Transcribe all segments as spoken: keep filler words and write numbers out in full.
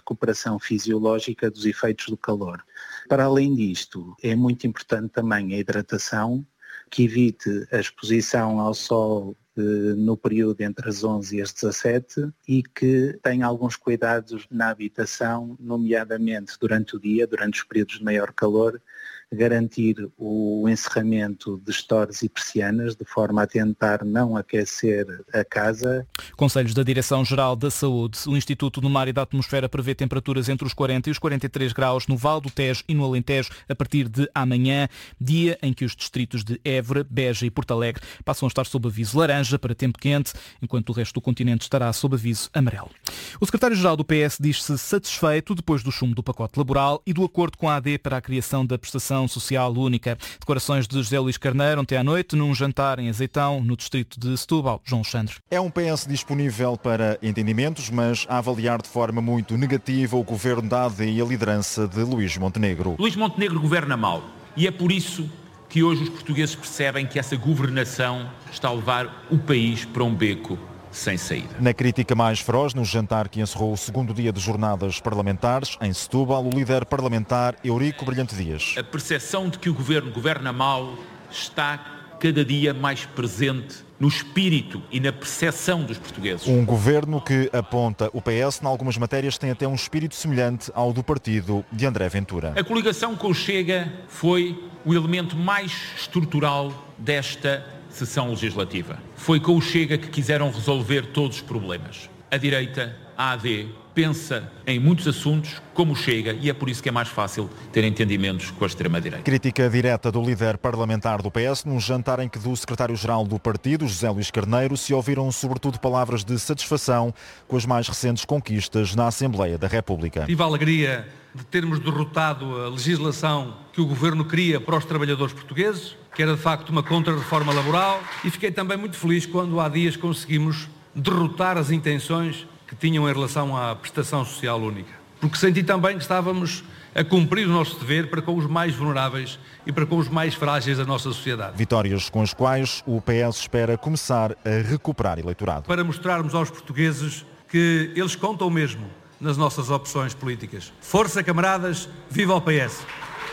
recuperação fisiológica dos efeitos do calor. Para além disto, é muito importante também a hidratação, que evite a exposição ao sol eh, no período entre as onze e as dezassete e que tenha alguns cuidados na habitação, nomeadamente durante o dia, durante os períodos de maior calor, garantir o encerramento de estores e persianas de forma a tentar não aquecer a casa. Conselhos da Direção-Geral da Saúde. O Instituto do Mar e da Atmosfera prevê temperaturas entre os quarenta e os quarenta e três graus no Val do Tejo e no Alentejo a partir de amanhã, dia em que os distritos de Évora, Beja e Porto Alegre passam a estar sob aviso laranja para tempo quente, enquanto o resto do continente estará sob aviso amarelo. O secretário-geral do P S diz-se satisfeito depois do chumbo do pacote laboral e do acordo com a A D para a criação da prestação social única. Declarações de José Luís Carneiro ontem à noite num jantar em Azeitão, no distrito de Setúbal. João Alexandre. É um P S disponível para entendimentos, mas a avaliar de forma muito negativa o governo da A D e a liderança de Luís Montenegro. Luís Montenegro governa mal e é por isso que hoje os portugueses percebem que essa governação está a levar o país para um beco sem saída. Na crítica mais feroz, no jantar que encerrou o segundo dia de jornadas parlamentares, em Setúbal, o líder parlamentar Eurico Brilhante Dias. A percepção de que o governo governa mal está cada dia mais presente no espírito e na percepção dos portugueses. Um governo que aponta o P S, em algumas matérias, tem até um espírito semelhante ao do partido de André Ventura. A coligação com o Chega foi o elemento mais estrutural desta sessão legislativa. Foi com o Chega que quiseram resolver todos os problemas. A direita, a AD, pensa em muitos assuntos como o Chega e é por isso que é mais fácil ter entendimentos com a extrema-direita. Crítica direta do líder parlamentar do P S num jantar em que do secretário-geral do partido, José Luís Carneiro, se ouviram sobretudo palavras de satisfação com as mais recentes conquistas na Assembleia da República. Tive a alegria de termos derrotado a legislação que o Governo queria para os trabalhadores portugueses, que era de facto uma contra-reforma laboral, e fiquei também muito feliz quando há dias conseguimos derrotar as intenções que tinham em relação à prestação social única. Porque senti também que estávamos a cumprir o nosso dever para com os mais vulneráveis e para com os mais frágeis da nossa sociedade. Vitórias com as quais o P S espera começar a recuperar eleitorado. Para mostrarmos aos portugueses que eles contam mesmo nas nossas opções políticas. Força, camaradas, viva o P S!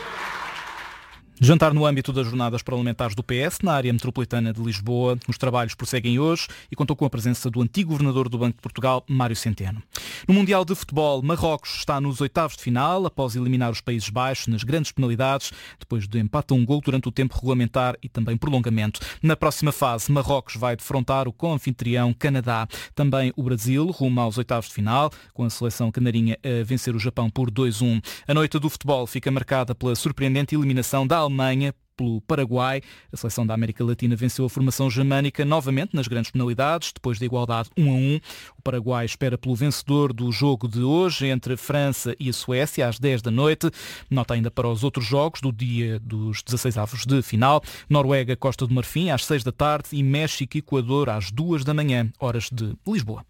Jantar no âmbito das jornadas parlamentares do P S na área metropolitana de Lisboa. Os trabalhos prosseguem hoje e contou com a presença do antigo governador do Banco de Portugal, Mário Centeno. No Mundial de Futebol, Marrocos está nos oitavos de final, após eliminar os Países Baixos nas grandes penalidades, depois do empate a um gol durante o tempo regulamentar e também prolongamento. Na próxima fase, Marrocos vai defrontar o co-anfitrião Canadá. Também o Brasil, rumo aos oitavos de final, com a seleção canarinha a vencer o Japão por dois a um. A noite do futebol fica marcada pela surpreendente eliminação da Alemanha pelo Paraguai. A seleção da América Latina venceu a formação germânica novamente nas grandes penalidades, depois da igualdade um a um. O Paraguai espera pelo vencedor do jogo de hoje entre a França e a Suécia às dez da noite. Nota ainda para os outros jogos do dia dos dezasseis avos de final. Noruega, Costa do Marfim às seis da tarde e México e Equador às duas da manhã, horas de Lisboa.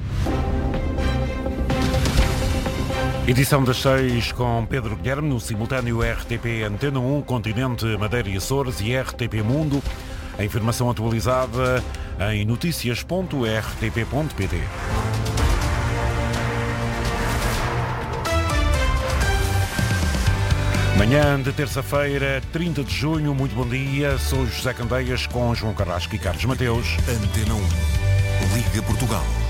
Edição das seis com Pedro Guilherme, no simultâneo R T P Antena um, Continente, Madeira e Açores e R T P Mundo. A informação atualizada em notícias ponto r t p ponto p t. Manhã de terça-feira, trinta de junho, muito bom dia. Sou José Candeias com João Carrasco e Carlos Mateus. Antena um. Liga Portugal.